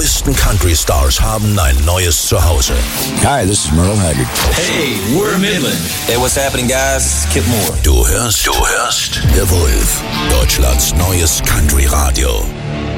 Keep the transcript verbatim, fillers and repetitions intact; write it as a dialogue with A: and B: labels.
A: neuesten Country-Stars haben ein neues Zuhause.
B: Hi, this is Merle Haggard.
C: Hey, we're Midland.
D: Hey, what's happening, guys? Kip Moore.
A: Du hörst, du hörst The Wolf, Deutschlands neues Country-Radio.